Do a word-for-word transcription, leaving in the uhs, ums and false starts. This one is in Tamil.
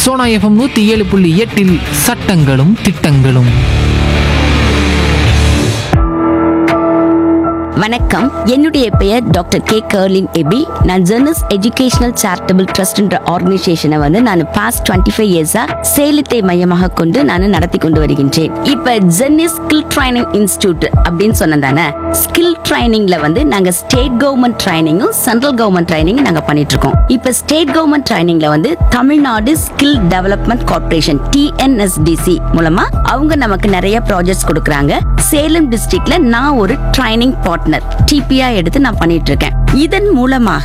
சோனா எஃப்எம் நூத்தி ஏழு புள்ளி எட்டில் சட்டங்களும் திட்டங்களும். வணக்கம், என்னுடைய பெயர் டாக்டர் கே கர்லின் எபி. நான் ஜெர்னஸ் எஜுகேஷனல் சேரிட்டபிள் ட்ரஸ்ட்ன்ற ஆர்கனைசேஷனை வந்து நான் பாஸ்ட் டுவெண்ட்டி ஃபைவ் இயர்ஸா சேலத்தை மையமாக கொண்டு நான் நடத்தி கொண்டு வருகின்றேன். இப்ப ஜெர்னஸ் ஸ்கில் ட்ரைனிங் இன்ஸ்டிடியூட் அப்படின்னு சொன்னதானே, ஸ்கில் ட்ரைனிங்ல வந்து நாங்க state government ட்ரைனிங்கும் central government training நாங்க பண்ணிட்டு இருக்கோம். இப்ப ஸ்டேட் கவர்மெண்ட் ட்ரைனிங்ல வந்து Tamil Nadu skill development corporation T N S T C மூலமா அவங்க நமக்கு நிறைய ப்ராஜெக்ட்ஸ் கொடுக்கறாங்க. சேலம் டிஸ்ட்ரிக்ட்ல நான் ஒரு ட்ரைனிங் பார்ட்னர் டிபியா எடுத்து நான் பண்ணிட்டு இருக்கேன். இதன் மூலமாக